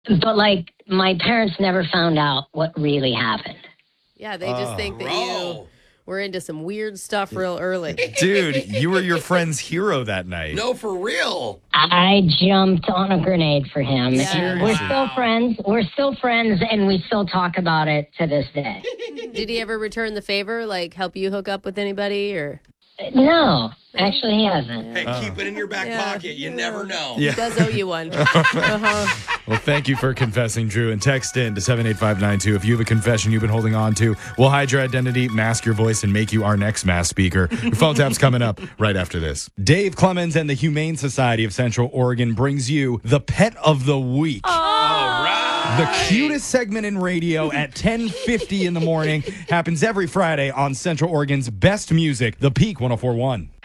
But like, my parents never found out what really happened. Yeah, they just think that you were into some weird stuff real early. Dude, you were your friend's hero that night. No, for real. I jumped on a grenade for him. Yeah. And we're still friends. We're still friends, and we still talk about it to this day. Did he ever return the favor, like help you hook up with anybody, or? No, actually, he hasn't. Hey, keep it in your back pocket. You never know. He does owe you one. Uh-huh. Well, thank you for confessing, Drew. And text in to 78592 if you have a confession you've been holding on to. We'll hide your identity, mask your voice, and make you our next mass speaker. Your phone tap's coming up right after this. Dave Clemens and the Humane Society of Central Oregon brings you the Pet of the Week. All right. The cutest segment in radio at 10:50 in the morning happens every Friday on Central Oregon's best music, The Peak 104.1.